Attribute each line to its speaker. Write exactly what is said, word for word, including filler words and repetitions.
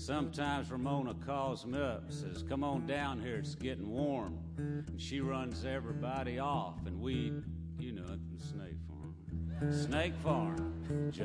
Speaker 1: Sometimes Ramona calls me up, says, come on down here, it's getting warm. And she runs everybody off, and we, you know, at the snake farm. Snake farm.